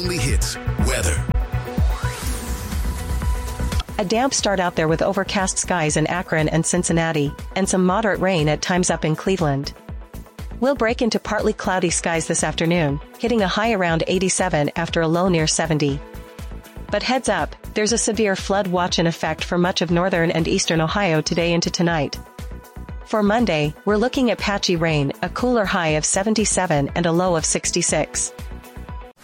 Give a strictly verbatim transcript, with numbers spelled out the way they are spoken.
Only Hits weather. A damp start out there with overcast skies in Akron and Cincinnati, and some moderate rain at times up in Cleveland. We'll break into partly cloudy skies this afternoon, hitting a high around eighty-seven after a low near seventy. But heads up, there's a severe flood watch in effect for much of northern and eastern Ohio today into tonight. For Monday, we're looking at patchy rain, a cooler high of seventy-seven and a low of sixty-six.